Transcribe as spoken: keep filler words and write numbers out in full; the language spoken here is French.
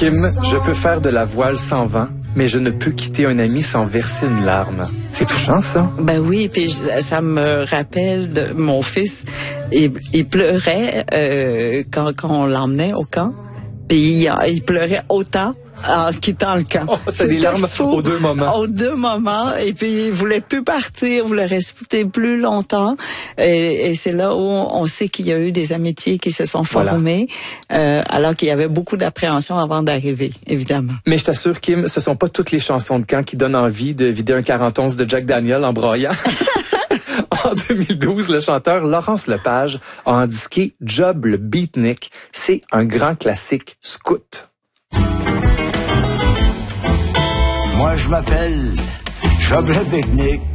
Kim, je peux faire de la voile sans vent, mais je ne peux quitter un ami sans verser une larme. C'est touchant, ça? Ben oui, puis ça me rappelle de mon fils. Il, il pleurait euh, quand, quand on l'emmenait au camp. Puis il, il pleurait autant en quittant le camp. Oh, c'est des larmes fou, aux deux moments. Aux deux moments. Et puis, il voulait plus partir, voulait rester plus longtemps. Et, et c'est là où on sait qu'il y a eu des amitiés qui se sont formées, voilà. euh, alors qu'il y avait beaucoup d'appréhension avant d'arriver, évidemment. Mais je t'assure, Kim, ce sont pas toutes les chansons de camp qui donnent envie de vider un quarante once de Jack Daniel en broyant. En deux mille douze, le chanteur Laurence Lepage a indiqué Job le Beatnik. C'est un grand classique scout. Moi, je m'appelle Job le Beatnik.